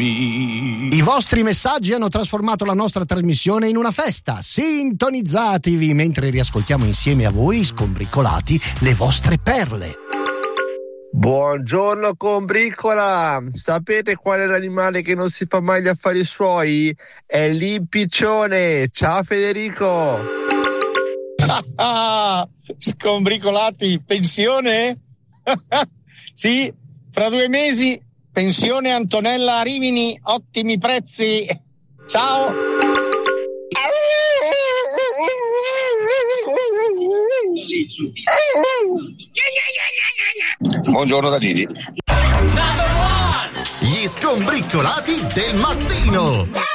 me. I vostri messaggi hanno trasformato la nostra trasmissione in una festa. Sintonizzatevi mentre riascoltiamo insieme a voi, scombricolati, le vostre perle. Buongiorno combricola, sapete qual è l'animale che non si fa mai gli affari suoi? È l'impiccione. Ciao Federico. Scombricolati, pensione? Sì, fra 2 mesi pensione Antonella Rimini, ottimi prezzi. Ciao. Buongiorno da Gigi. Gli scombricolati del mattino.